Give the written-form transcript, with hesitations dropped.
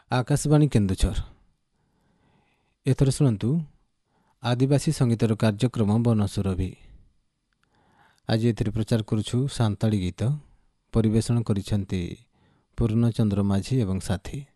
आकाशवाणी केन्दुझर। एथर शुणु आदिवासी संगीतर कार्यक्रम बनसुरभि। आज ए प्रचार करुछु सांताली गीत। परिवेषण करिसेंती पूर्णचंद्र माझी एवं साथी।